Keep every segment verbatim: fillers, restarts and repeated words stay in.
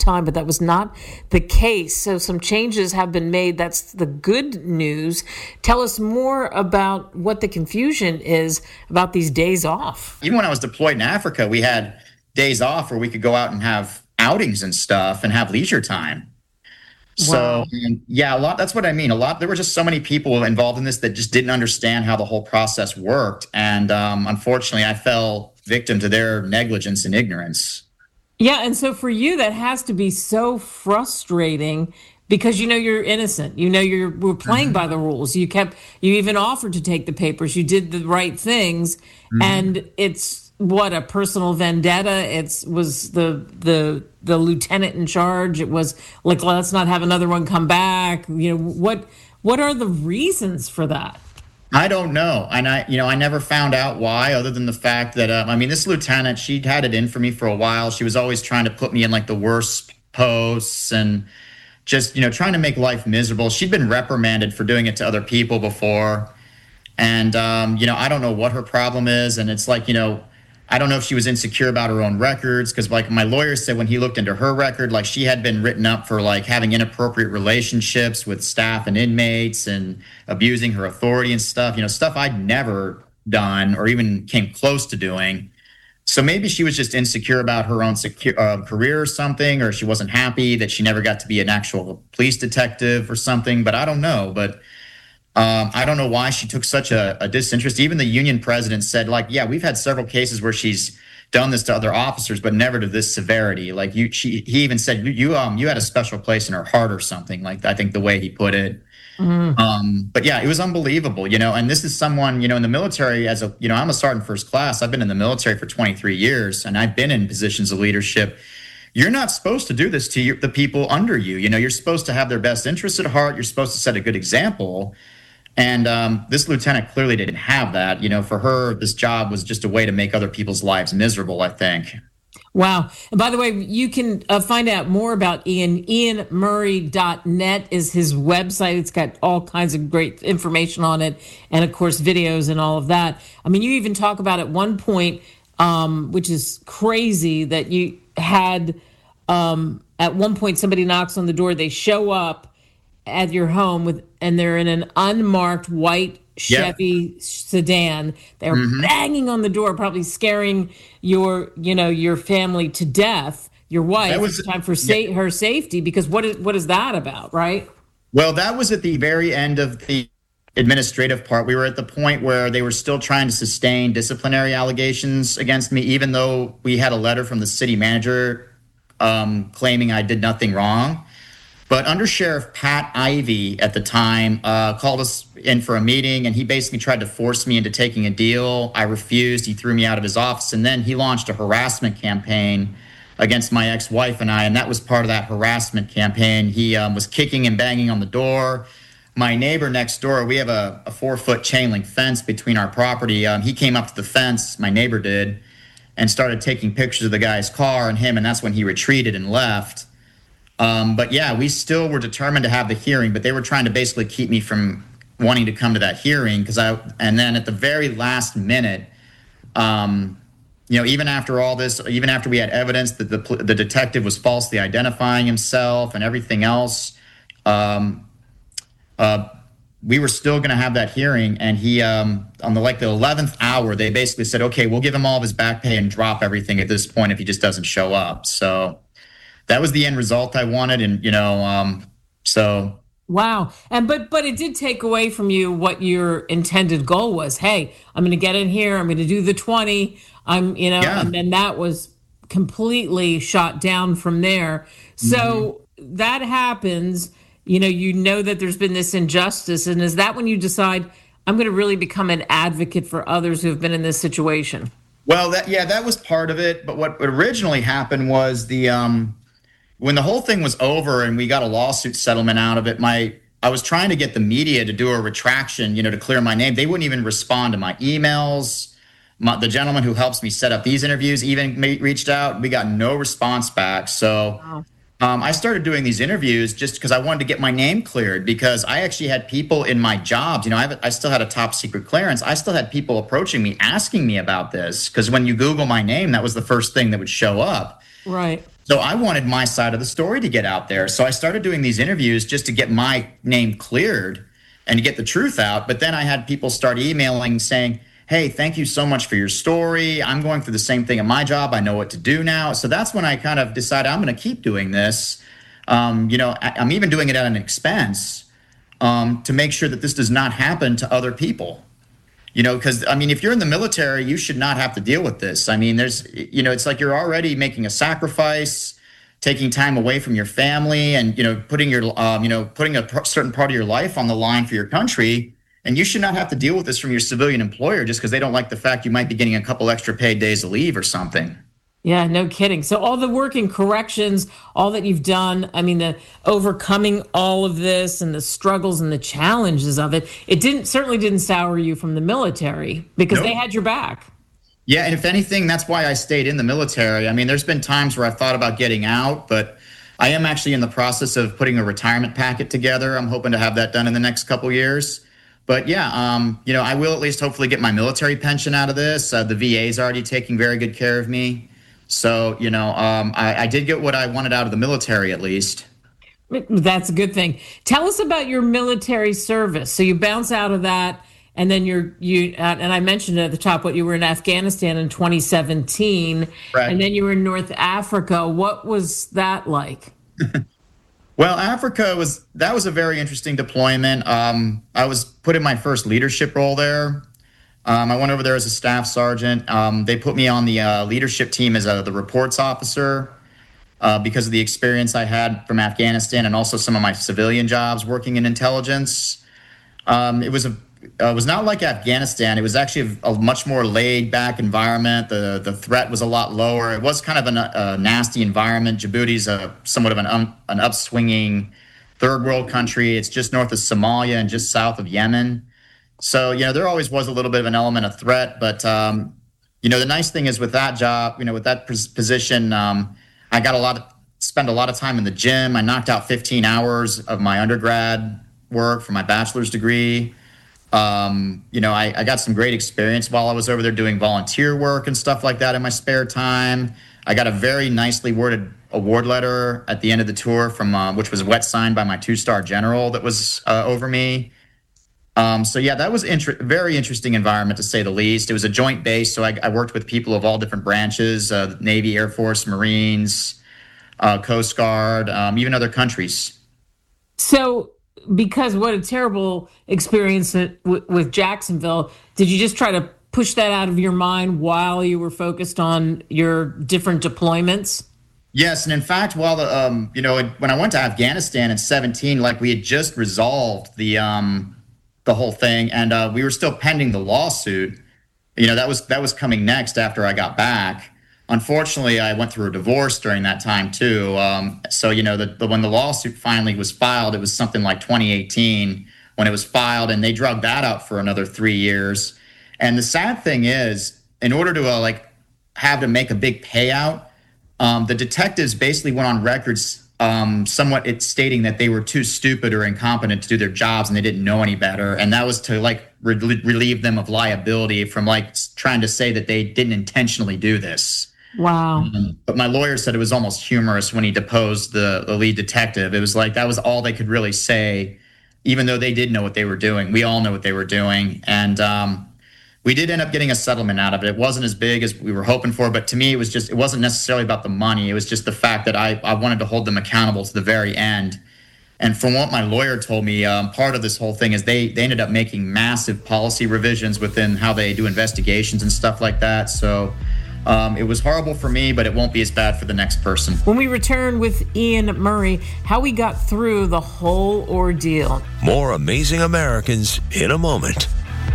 time, but that was not the case. So some changes have been made. That's the good news. Tell us more about what the confusion is about these days off. Even when I was deployed in Africa, we had days off where we could go out and have outings and stuff and have leisure time. So, wow. yeah, a lot. That's what I mean. A lot. There were just so many people involved in this that just didn't understand how the whole process worked. And um, unfortunately, I fell victim to their negligence and ignorance. Yeah. And so for you, that has to be so frustrating because, you know, you're innocent. You know, you're we're playing mm-hmm. by the rules. You kept you even offered to take the papers. You did the right things. Mm-hmm. And it's what a personal vendetta. It's was the the the lieutenant in charge. It was like, let's not have another one come back. You know, what what are the reasons for that? I don't know. And I, you know, I never found out why, other than the fact that, uh, I mean, this lieutenant, she'd had it in for me for a while. She was always trying to put me in like the worst posts and just, you know, trying to make life miserable. She'd been reprimanded for doing it to other people before. And, um, you know, I don't know what her problem is. And it's like, you know, I don't know if she was insecure about her own records, because like my lawyer said when he looked into her record, like she had been written up for like having inappropriate relationships with staff and inmates and abusing her authority and stuff, you know, stuff I'd never done or even came close to doing. So maybe she was just insecure about her own secure, uh, career or something, or she wasn't happy that she never got to be an actual police detective or something, but I don't know. But Um, I don't know why she took such a, a disinterest. Even the union president said, like, yeah, we've had several cases where she's done this to other officers, but never to this severity. Like you, she, he even said, you, you, um, you had a special place in her heart or something. Like I think the way he put it. Mm-hmm. Um, but yeah, it was unbelievable, you know. And this is someone, you know, in the military as a, you know, I'm a sergeant first class. I've been in the military for twenty-three years, and I've been in positions of leadership. You're not supposed to do this to your, the people under you. You know, you're supposed to have their best interests at heart. You're supposed to set a good example. And um, this lieutenant clearly didn't have that. You know, for her, this job was just a way to make other people's lives miserable, I think. Wow. And by the way, you can uh, find out more about Ian. Ian Murray dot net is his website. It's got all kinds of great information on it. And, of course, videos and all of that. I mean, you even talk about at one point, um, which is crazy, that you had um, at one point somebody knocks on the door. They show up at your home with, and they're in an unmarked white Chevy yep. sedan. They're mm-hmm. banging on the door, probably scaring your, you know, your family to death. Your wife. That was, it's time for sa- yeah. her safety, because what is what is that about, right? Well, that was at the very end of the administrative part. We were at the point where they were still trying to sustain disciplinary allegations against me, even though we had a letter from the city manager um, claiming I did nothing wrong. But Under Sheriff Pat Ivey at the time uh, called us in for a meeting, and he basically tried to force me into taking a deal. I refused. He threw me out of his office, and then he launched a harassment campaign against my ex-wife and I, and that was part of that harassment campaign. He um, was kicking and banging on the door. My neighbor next door, we have a, a four-foot chain link fence between our property. Um, he came up to the fence, my neighbor did, and started taking pictures of the guy's car and him, and that's when he retreated and left. Um, but yeah, we still were determined to have the hearing, but they were trying to basically keep me from wanting to come to that hearing. Because I, and then at the very last minute, um, you know, even after all this, even after we had evidence that the the detective was falsely identifying himself and everything else, um, uh, we were still going to have that hearing. And he, um, on the like the eleventh hour, they basically said, okay, we'll give him all of his back pay and drop everything at this point if he just doesn't show up. So that was the end result I wanted. And, you know, um, so. Wow. And but but it did take away from you what your intended goal was. Hey, I'm going to get in here. I'm going to do the twenty. I'm, you know, yeah. And then that was completely shot down from there. So mm-hmm. that happens, you know, you know that there's been this injustice. And is that when you decide, I'm going to really become an advocate for others who have been in this situation? Well, that yeah, that was part of it. But what originally happened was the um, when the whole thing was over and we got a lawsuit settlement out of it, my I was trying to get the media to do a retraction, you know, to clear my name. They wouldn't even respond to my emails. My, the gentleman who helps me set up these interviews even ma- reached out. We got no response back. So wow. um, I started doing these interviews just because I wanted to get my name cleared, because I actually had people in my jobs. You know, I, have, I still had a top secret clearance. I still had people approaching me, asking me about this, because when you Google my name, that was the first thing that would show up. Right. So I wanted my side of the story to get out there. So I started doing these interviews just to get my name cleared and to get the truth out. But then I had people start emailing saying, hey, thank you so much for your story. I'm going through the same thing in my job. I know what to do now. So that's when I kind of decided I'm going to keep doing this. Um, you know, I, I'm even doing it at an expense um, to make sure that this does not happen to other people. You know, because, I mean, if you're in the military, you should not have to deal with this. I mean, there's, you know, it's like you're already making a sacrifice, taking time away from your family and, you know, putting your, um, you know, putting a p- certain part of your life on the line for your country. And you should not have to deal with this from your civilian employer just because they don't like the fact you might be getting a couple extra paid days of leave or something. Yeah, no kidding. So all the work in corrections, all that you've done, I mean, the overcoming all of this and the struggles and the challenges of it, it didn't certainly didn't sour you from the military because nope. They had your back. Yeah, and if anything, that's why I stayed in the military. I mean, there's been times where I've thought about getting out, but I am actually in the process of putting a retirement packet together. I'm hoping to have that done in the next couple years. But yeah, um, you know, I will at least hopefully get my military pension out of this. Uh, the V A is already taking very good care of me. So, you know, um, I, I did get what I wanted out of the military, at least. That's a good thing. Tell us about your military service. So you bounce out of that, and then you're you. Uh, and I mentioned at the top what you were in Afghanistan in twenty seventeen, right. And then you were in North Africa. What was that like? Well, Africa was that was a very interesting deployment. Um, I was put in my first leadership role there. Um, I went over there as a staff sergeant. Um, they put me on the uh, leadership team as a, the reports officer uh, because of the experience I had from Afghanistan and also some of my civilian jobs working in intelligence. Um, it was a uh, it was not like Afghanistan. It was actually a, a much more laid back environment. The the threat was a lot lower. It was kind of an, a nasty environment. Djibouti's a somewhat of an um, an upswinging third world country. It's just north of Somalia and just south of Yemen. So, you know, there always was a little bit of an element of threat. But, um, you know, the nice thing is with that job, you know, with that pos- position, um, I got a lot of spend a lot of time in the gym. I knocked out fifteen hours of my undergrad work for my bachelor's degree. Um, you know, I, I got some great experience while I was over there doing volunteer work and stuff like that in my spare time. I got a very nicely worded award letter at the end of the tour from uh, which was wet signed by my two-star general that was uh, over me. Um, so, yeah, that was a inter- very interesting environment, to say the least. It was a joint base, so I, I worked with people of all different branches, uh, Navy, Air Force, Marines, uh, Coast Guard, um, even other countries. So, because what a terrible experience w- with Jacksonville, did you just try to push that out of your mind while you were focused on your different deployments? Yes, and in fact, while the um, you know, when I went to Afghanistan in seventeen, like we had just resolved the um, the whole thing, and uh, we were still pending the lawsuit. You know, that was that was coming next after I got back. Unfortunately, I went through a divorce during that time too. Um, so, you know, the, the, when the lawsuit finally was filed, it was something like twenty eighteen when it was filed, and they drug that out for another three years. And the sad thing is, in order to uh, like have to make a big payout, um, the detectives basically went on records um, somewhat it's stating that they were too stupid or incompetent to do their jobs and they didn't know any better. And that was to like re- relieve them of liability from like trying to say that they didn't intentionally do this. Wow. Um, but my lawyer said it was almost humorous when he deposed the, the lead detective. It was like that was all they could really say, even though they did know what they were doing. We all know what they were doing. And um, we did end up getting a settlement out of it. It wasn't as big as we were hoping for, but to me, it was just, it wasn't necessarily about the money. It was just the fact that I, I wanted to hold them accountable to the very end. And from what my lawyer told me, um, part of this whole thing is they, they ended up making massive policy revisions within how they do investigations and stuff like that. So um, it was horrible for me, but it won't be as bad for the next person. When we return with Ian Murray, how we got through the whole ordeal. More Amazing Americans in a moment.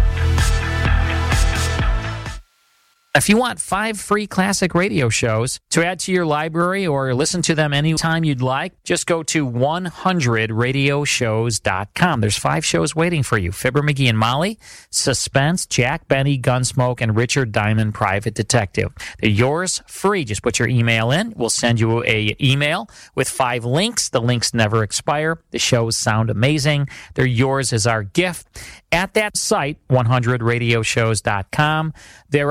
If you want five free classic radio shows to add to your library or listen to them anytime you'd like, just go to one hundred radio shows dot com. There's five shows waiting for you. Fibber McGee and Molly, Suspense, Jack Benny, Gunsmoke, and Richard Diamond, Private Detective. They're yours free. Just put your email in. We'll send you a email with five links. The links never expire. The shows sound amazing. They're yours as our gift. At that site, one hundred radio shows dot com, there are hundreds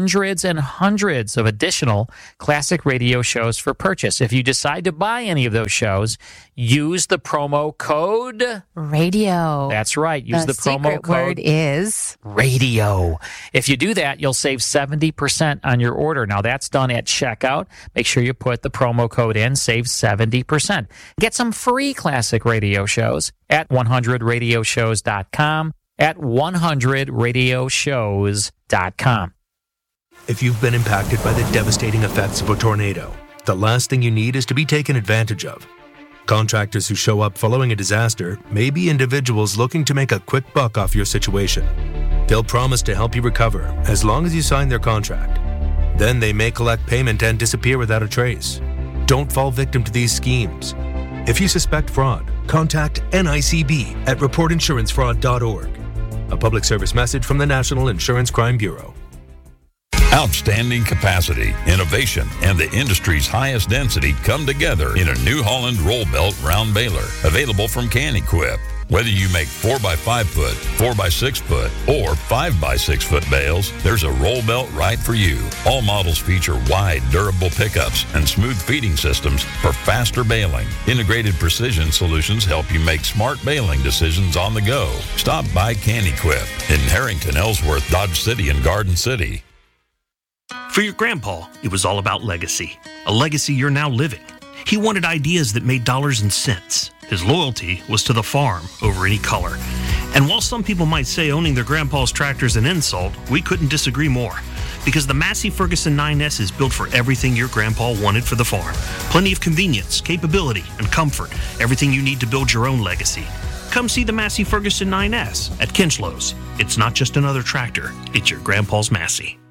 hundreds and hundreds of additional classic radio shows for purchase. If you decide to buy any of those shows, use the promo code radio. That's right. Use the, the promo secret code word is radio. If you do that, you'll save seventy percent on your order. Now, that's done at checkout. Make sure you put the promo code in, save seventy percent. Get some free classic radio shows at one hundred radio shows dot com, at one hundred radio shows dot com. If you've been impacted by the devastating effects of a tornado, the last thing you need is to be taken advantage of. Contractors who show up following a disaster may be individuals looking to make a quick buck off your situation. They'll promise to help you recover as long as you sign their contract. Then they may collect payment and disappear without a trace. Don't fall victim to these schemes. If you suspect fraud, contact N I C B at report insurance fraud dot org. A public service message from the National Insurance Crime Bureau. Outstanding capacity, innovation, and the industry's highest density come together in a New Holland roll belt round baler, available from Can-Equip. Whether you make four by five foot, four by six foot, or five by six foot bales, there's a roll belt right for you. All models feature wide, durable pickups and smooth feeding systems for faster baling. Integrated precision solutions help you make smart baling decisions on the go. Stop by Can-Equip in Harrington, Ellsworth, Dodge City, and Garden City. For your grandpa, it was all about legacy, a legacy you're now living. He wanted ideas that made dollars and cents. His loyalty was to the farm over any color. And while some people might say owning their grandpa's tractor is an insult, we couldn't disagree more. Because the Massey Ferguson nine S is built for everything your grandpa wanted for the farm. Plenty of convenience, capability, and comfort. Everything you need to build your own legacy. Come see the Massey Ferguson nine S at Kinchlows. It's not just another tractor, it's your grandpa's Massey.